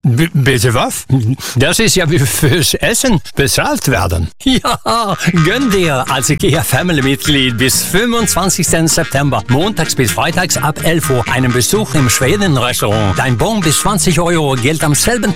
Bitte was? Das ist ja wie fürs Essen bezahlt werden. Ja, gönn dir als IKEA-Family-Mitglied bis 25. September, montags bis freitags ab 11 Uhr, einen Besuch im Schweden-Restaurant. Dein Bon bis 20 € gilt am selben